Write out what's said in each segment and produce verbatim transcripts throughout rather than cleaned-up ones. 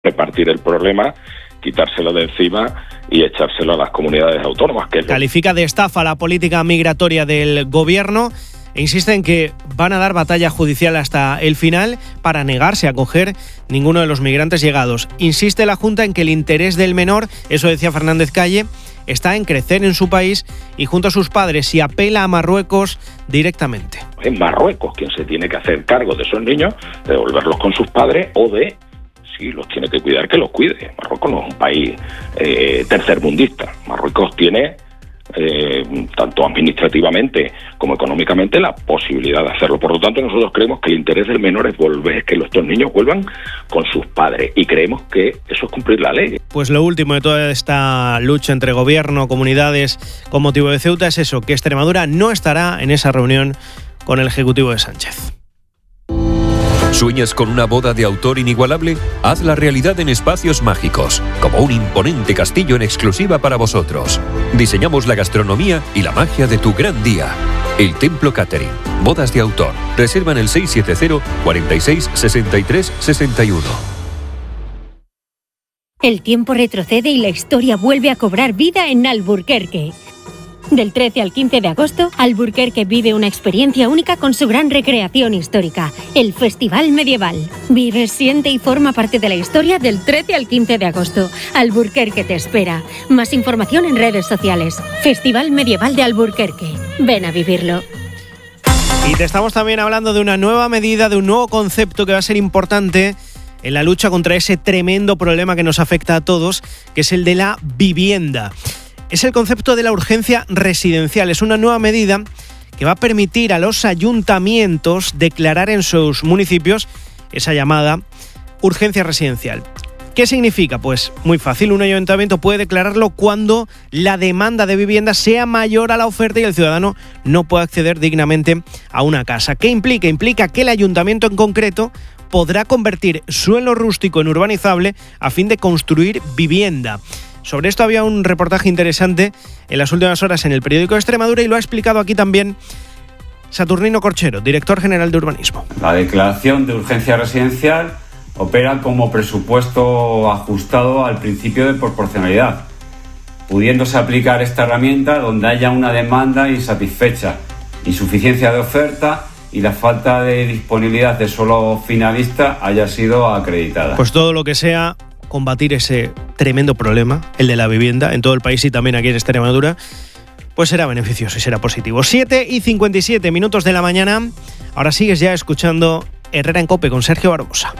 repartir el problema, quitárselo de encima y echárselo a las comunidades autónomas. Que Califica de estafa la política migratoria del gobierno e insiste en que van a dar batalla judicial hasta el final para negarse a acoger ninguno de los migrantes llegados. Insiste la Junta en que el interés del menor, eso decía Fernández Calle, está en crecer en su país y junto a sus padres, y apela a Marruecos directamente. En Marruecos quien se tiene que hacer cargo de esos niños, de devolverlos con sus padres o de, si los tiene que cuidar, que los cuide. Marruecos no es un país eh, tercermundista. Marruecos tiene, eh, tanto administrativamente como económicamente, la posibilidad de hacerlo. Por lo tanto, nosotros creemos que el interés del menor es volver, que estos niños vuelvan con sus padres, y creemos que eso es cumplir la ley. Pues lo último de toda esta lucha entre gobierno, comunidades, con motivo de Ceuta, es eso, que Extremadura no estará en esa reunión con el Ejecutivo de Sánchez. ¿Sueñas con una boda de autor inigualable? Hazla realidad en Espacios Mágicos, como un imponente castillo en exclusiva para vosotros. Diseñamos la gastronomía y la magia de tu gran día. El Templo Catering. Bodas de autor. Reserva en el seis siete cero, cuarenta y seis, sesenta y tres, sesenta y uno. El tiempo retrocede y la historia vuelve a cobrar vida en Alburquerque. Del trece al quince de agosto, Alburquerque vive una experiencia única con su gran recreación histórica, el Festival Medieval. Vive, siente y forma parte de la historia del trece al quince de agosto. Alburquerque te espera. Más información en redes sociales. Festival Medieval de Alburquerque. Ven a vivirlo. Y te estamos también hablando de una nueva medida, de un nuevo concepto que va a ser importante en la lucha contra ese tremendo problema que nos afecta a todos, que es el de la vivienda. Es el concepto de la urgencia residencial. Es una nueva medida que va a permitir a los ayuntamientos declarar en sus municipios esa llamada urgencia residencial. ¿Qué significa? Pues muy fácil, un ayuntamiento puede declararlo cuando la demanda de vivienda sea mayor a la oferta y el ciudadano no puede acceder dignamente a una casa. ¿Qué implica? Implica que el ayuntamiento en concreto podrá convertir suelo rústico en urbanizable a fin de construir vivienda. Sobre esto había un reportaje interesante en las últimas horas en el periódico de Extremadura y lo ha explicado aquí también Saturnino Corchero, director general de urbanismo. La declaración de urgencia residencial opera como presupuesto ajustado al principio de proporcionalidad, pudiéndose aplicar esta herramienta donde haya una demanda insatisfecha, insuficiencia de oferta y la falta de disponibilidad de suelo finalista haya sido acreditada. Pues todo lo que sea combatir ese tremendo problema, el de la vivienda, en todo el país y también aquí en Extremadura, pues será beneficioso y será positivo. siete y cincuenta y siete minutos de la mañana. Ahora sigues ya escuchando Herrera en COPE con Sergio Barbosa.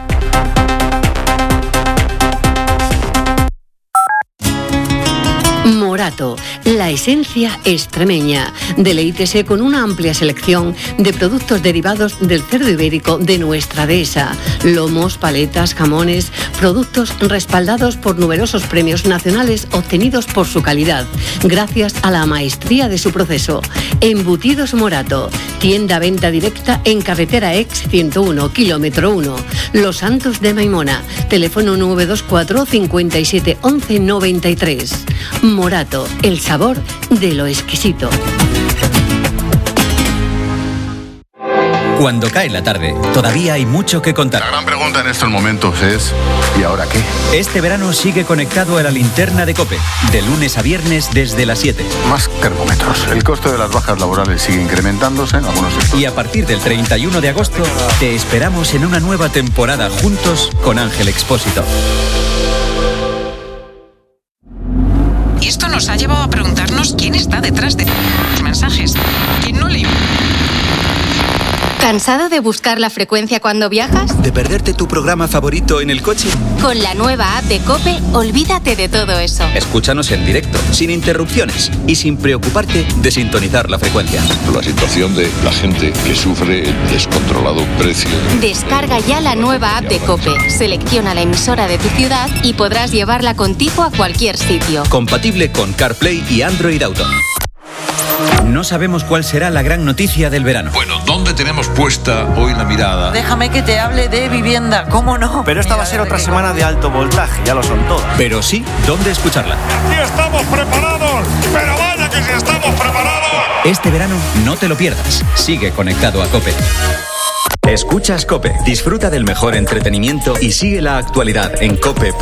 Morato, la esencia extremeña. Deleítese con una amplia selección de productos derivados del cerdo ibérico de nuestra dehesa. Lomos, paletas, jamones, productos respaldados por numerosos premios nacionales obtenidos por su calidad, gracias a la maestría de su proceso. Embutidos Morato, tienda venta directa en carretera ex ciento uno, kilómetro uno. Los Santos de Maimona, teléfono nueve dos cuatro, cincuenta y siete, once, noventa y tres. Morato, el sabor de lo exquisito. Cuando cae la tarde, todavía hay mucho que contar. La gran pregunta en estos momentos es ¿y ahora qué? Este verano sigue conectado a la linterna de COPE, de lunes a viernes desde las siete. Más termómetros. El coste de las bajas laborales sigue incrementándose en algunos sectores. Y a partir del treinta y uno de agosto, te esperamos en una nueva temporada juntos con Ángel Expósito. Y esto nos ha llevado a preguntarnos quién está detrás de los mensajes. ¿Quién no lee? ¿Cansado de buscar la frecuencia cuando viajas? ¿De perderte tu programa favorito en el coche? Con la nueva app de COPE, olvídate de todo eso. Escúchanos en directo, sin interrupciones y sin preocuparte de sintonizar la frecuencia. La situación de la gente que sufre el descontrolado precio. Descarga ya la nueva app de COPE, selecciona la emisora de tu ciudad y podrás llevarla contigo a cualquier sitio. Compatible con CarPlay y Android Auto. No sabemos cuál será la gran noticia del verano. Bueno, ¿dónde tenemos puesta hoy la mirada? Déjame que te hable de vivienda, ¿cómo no? Pero esta va a ser otra semana de alto voltaje, ya lo son todas. Pero sí, ¿dónde escucharla? ¡Aquí estamos preparados! ¡Pero vaya que sí estamos preparados! Este verano no te lo pierdas. Sigue conectado a COPE. Escuchas COPE. Disfruta del mejor entretenimiento y sigue la actualidad en cope.